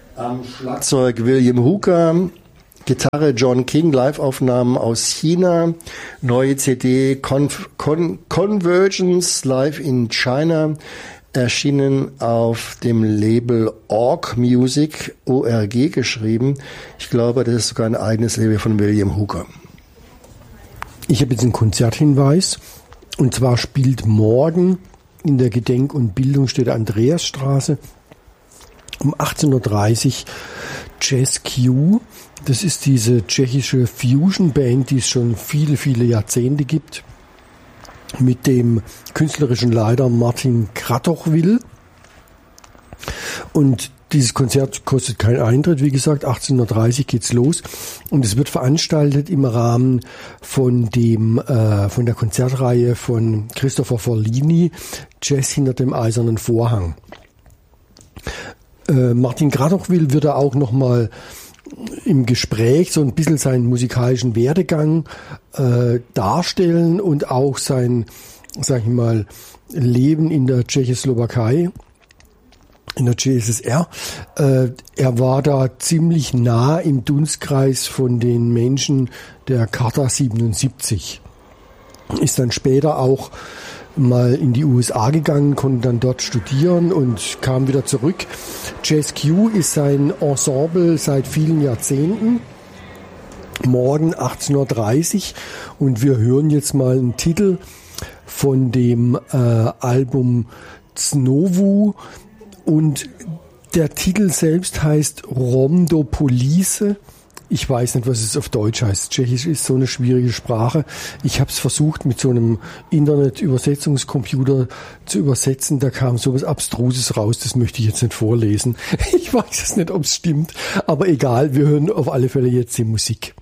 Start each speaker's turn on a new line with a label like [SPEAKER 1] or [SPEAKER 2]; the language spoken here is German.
[SPEAKER 1] Am Schlagzeug William Hooker, Gitarre John King, Live-Aufnahmen aus China, neue CD Convergence Live in China, erschienen auf dem Label Org Music, ORG geschrieben. Ich glaube, das ist sogar ein eigenes Label von William Hooker.
[SPEAKER 2] Ich habe jetzt einen Konzerthinweis, und zwar spielt morgen in der Gedenk- und Bildungsstätte Andreasstraße um 18.30 Uhr Jazz Q. Das ist diese tschechische Fusion-Band, die es schon viele, viele Jahrzehnte gibt, mit dem künstlerischen Leiter Martin Kratochwil. Und dieses Konzert kostet keinen Eintritt, wie gesagt, 18.30 Uhr geht's los. Und es wird veranstaltet im Rahmen von der Konzertreihe von Christopher Forlini, Jazz hinter dem eisernen Vorhang. Martin Kratochwil wird da auch nochmal im Gespräch so ein bisschen seinen musikalischen Werdegang darstellen und auch sein, sag ich mal, Leben in der Tschechoslowakei, in der CSSR. Er war da ziemlich nah im Dunstkreis von den Menschen der Charta 77. Ist dann später auch mal in die USA gegangen, konnte dann dort studieren und kam wieder zurück. Jazz Q ist sein Ensemble seit vielen Jahrzehnten. Morgen 18.30 Uhr und wir hören jetzt mal einen Titel von dem Album Znowu, und der Titel selbst heißt Rhomdopolise. Ich weiß nicht, was es auf Deutsch heißt. Tschechisch ist so eine schwierige Sprache. Ich habe es versucht, mit so einem Internet-Übersetzungscomputer zu übersetzen. Da kam so was Abstruses raus. Das möchte ich jetzt nicht vorlesen. Ich weiß es nicht, ob es stimmt. Aber egal, wir hören auf alle Fälle jetzt die Musik.